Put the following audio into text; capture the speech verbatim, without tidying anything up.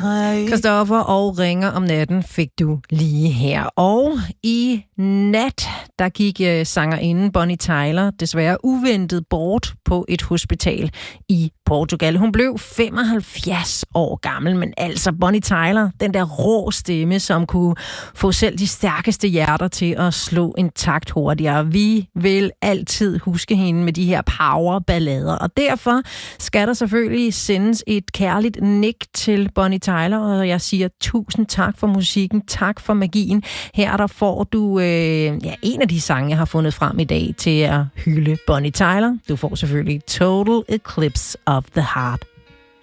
Christoffer og Ringer om natten fik du lige her. Og i nat, der gik uh, sangerinden Bonnie Tyler desværre uventet bort på et hospital i Portugal. Hun blev femoghalvfjerds år gammel, men altså Bonnie Tyler, den der rå stemme, som kunne få selv de stærkeste hjerter til at slå en takt hurtigere. Vi vil altid huske hende med de her powerballader, og derfor skal der selvfølgelig sendes et kærligt nik til Bonnie Tyler, og jeg siger tusind tak for musikken, tak for magien. Her der får du øh, ja, en af de sange, jeg har fundet frem i dag til at hylde Bonnie Tyler. Du får selvfølgelig Total Eclipse of the Heart